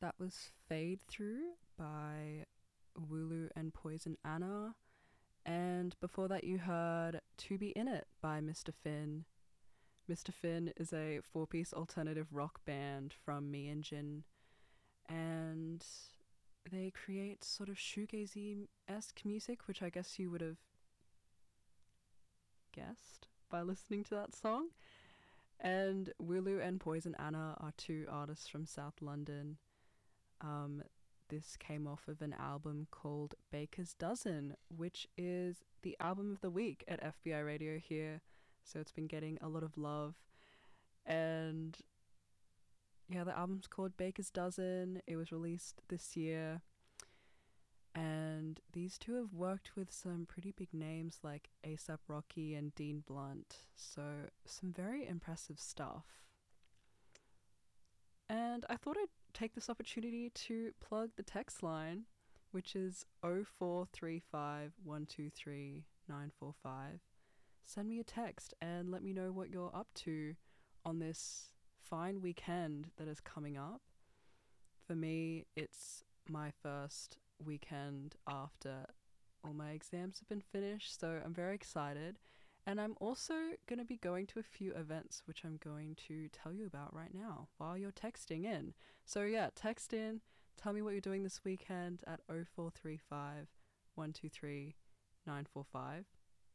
That was Fade Through by Wooloo and Poison Anna. And before that, you heard To Be In It by Mr. Finn. Mr. Finn is a four-piece alternative rock band from Me and Jin, and they create sort of shoegazy-esque music, which I guess you would have guessed by listening to that song. And Wooloo and Poison Anna are two artists from South London. This came off of an album called Baker's Dozen, which is the album of the week at FBI Radio here. So it's been getting a lot of love. And yeah, the album's called Baker's Dozen. It was released this year. And these two have worked with some pretty big names like A$AP Rocky and Dean Blunt. So some very impressive stuff. And I thought I'd take this opportunity to plug the text line, which is 0435 123 945. Send me a text and let me know what you're up to on this fine weekend that is coming up. For me, it's my first weekend after all my exams have been finished, so I'm very excited. And I'm also going to be going to a few events, which I'm going to tell you about right now while you're texting in. So yeah, text in, tell me what you're doing this weekend at 0435 123 945.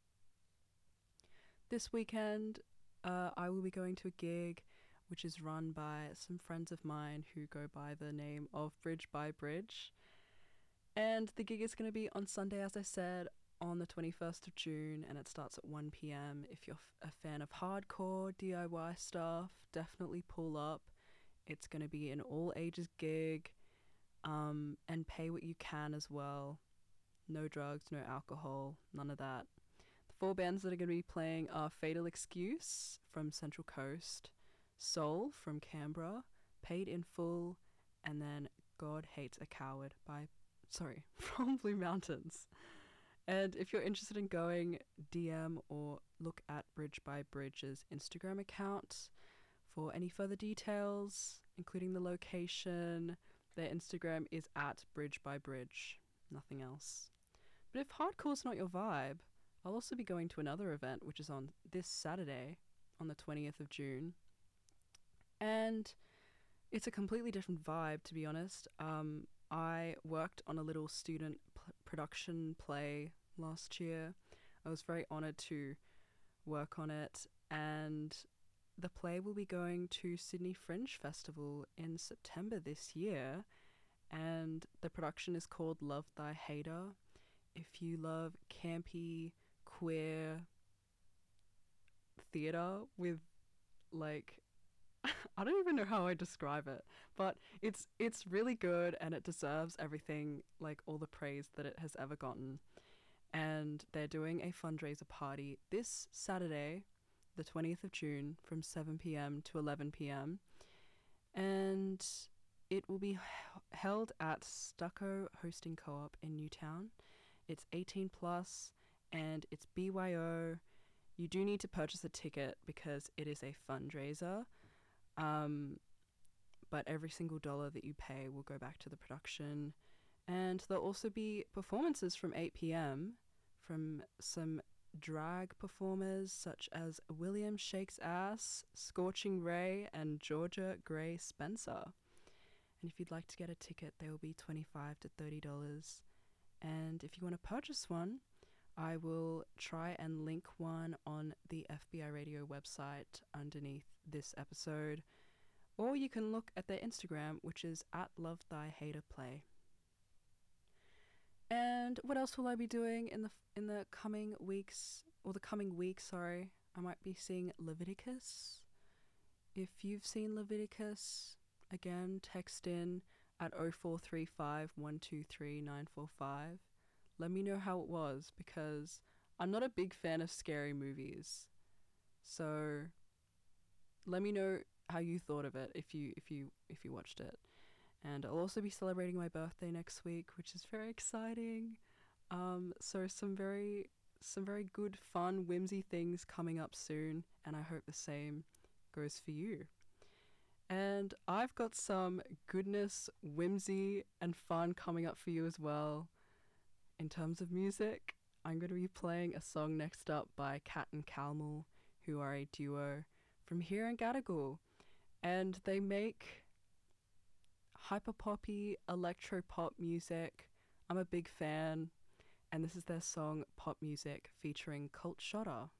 This weekend, I will be going to a gig which is run by some friends of mine who go by the name of Bridge by Bridge. And the gig is going to be on Sunday, as I said, on the 21st of June, and it starts at 1 p.m. If you're a fan of hardcore DIY stuff, definitely pull up. It's going to be an all ages gig, and pay what you can as well. No drugs, no alcohol, none of that. The four bands that are going to be playing are Fatal Excuse from Central Coast, Soul from Canberra, Paid in Full, and then God Hates a Coward from Blue Mountains. And if you're interested in going, DM or look at Bridge by Bridge's Instagram account for any further details, including the location. Their Instagram is at Bridge by Bridge, nothing else. But if hardcore's not your vibe, I'll also be going to another event, which is on this Saturday, on the 20th of June. And it's a completely different vibe, to be honest. I worked on a little student production play last year. I was very honoured to work on it, and the play will be going to Sydney Fringe Festival in September this year, and the production is called Love Thy Hater. If you love campy, queer theatre with, like, I don't even know how I describe it, but it's really good, and it deserves everything, like all the praise that it has ever gotten. And they're doing a fundraiser party this Saturday, the 20th of June, from 7 p.m. to 11 p.m. And it will be held at Stucco Hosting Co-op in Newtown. It's 18 plus, and it's BYO. You do need to purchase a ticket because it is a fundraiser. But every single dollar that you pay will go back to the production. And there'll also be performances from 8 p.m. from some drag performers such as William Shakes Ass, Scorching Ray, and Georgia Gray Spencer. And if you'd like to get a ticket, they will be $25 to $30. And if you want to purchase one, I will try and link one on the FBI Radio website underneath this episode. Or you can look at their Instagram, which is at Love Thy Hater Play. And what else will I be doing in the coming weeks, or the coming week, sorry? I might be seeing Leviticus. If you've seen Leviticus, again, text in at 0435 123 945. Let me know how it was, because I'm not a big fan of scary movies. So let me know how you thought of it if you watched it. And I'll also be celebrating my birthday next week, which is very exciting. So some very good, fun, whimsy things coming up soon, and I hope the same goes for you. And I've got some goodness, whimsy, and fun coming up for you as well. In terms of music, I'm going to be playing a song next up by Kat and Calmal, who are a duo from here in Gadigal. And they make hyper poppy electro pop music. I'm a big fan, and this is their song Pop Music featuring Colt Shotter.